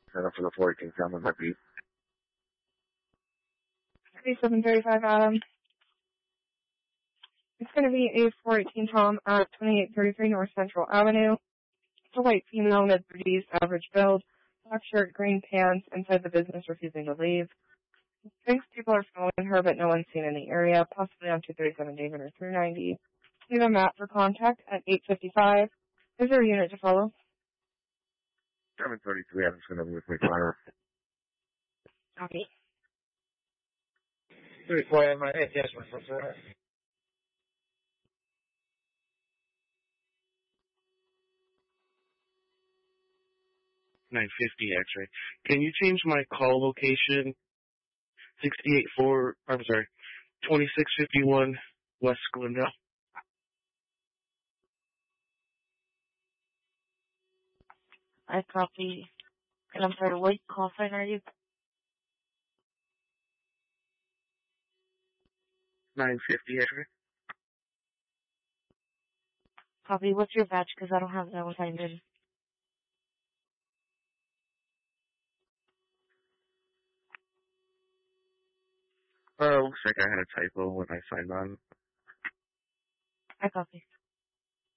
Set up for the 14th time on my beat. 3735 Adam. It's going to be a 418 Tom at 2833 North Central Avenue. It's a white female, mid-30s, average build, black shirt, green pants, inside the business, refusing to leave. Thinks people are following her, but no one's seen in the area, possibly on 237 David or 390. Leave a map for contact at 855. Is there a unit to follow? 733, I'm just going to move my fire. Copy. 34 my yes, my 950 X-ray. Can you change my call location? 2651 West Glendale. I copy. And I'm sorry, what call sign are you? 950 X-ray. Copy. What's your badge? Because I don't have that one signed in. Looks like I had a typo when I signed on. I copy.